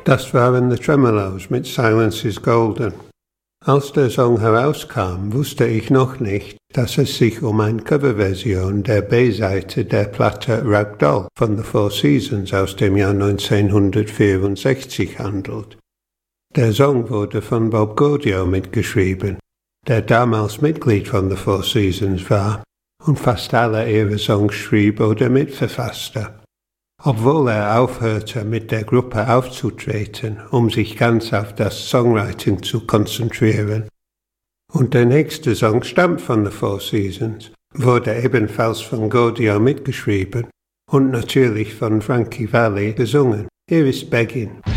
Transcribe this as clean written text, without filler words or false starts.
Das waren The Tremolos mit Silence is Golden. Als der Song herauskam, wusste ich noch nicht, dass es sich um eine Coverversion der B-Seite der Platte Ragdoll von The Four Seasons aus dem Jahr 1964 handelt. Der Song wurde von Bob Gaudio mitgeschrieben, der damals Mitglied von The Four Seasons war und fast alle ihre Songs schrieb oder mitverfasste. Obwohl er aufhörte, mit der Gruppe aufzutreten, um sich ganz auf das Songwriting zu konzentrieren. Und der nächste Song stammt von The Four Seasons, wurde ebenfalls von Gaudio mitgeschrieben und natürlich von Frankie Valli gesungen. Hier ist Beggin'.